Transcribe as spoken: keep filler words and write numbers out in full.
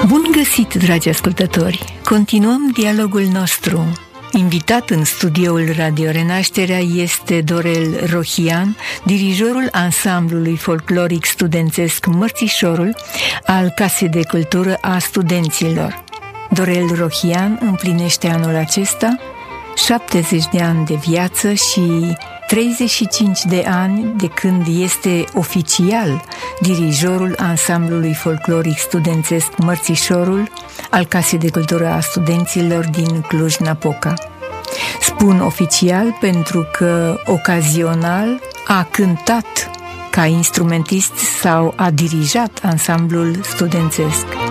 Bun găsit, dragi ascultători! Continuăm dialogul nostru. Invitat în studioul Radio Renașterea este Dorel Rohian, dirijorul ansamblului folcloric studențesc Mărțișorul al Casei de Cultură a Studenților. Dorel Rohian împlinește anul acesta șaptezeci de ani de viață și treizeci și cinci de ani de când este oficial dirijorul ansamblului folcloric studențesc Mărțișorul al Casei de Cultură a Studenților din Cluj-Napoca. Spun oficial pentru că ocazional a cântat ca instrumentist sau a dirijat ansamblul studențesc.